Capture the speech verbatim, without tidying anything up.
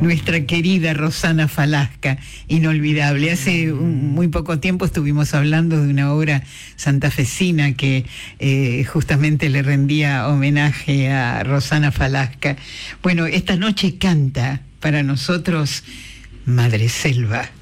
nuestra querida Rosana Falasca, inolvidable. Hace un, muy poco tiempo estuvimos hablando de una obra santafesina que eh, justamente le rendía homenaje a Rosana Falasca. Bueno, esta noche canta para nosotros Madre Selva.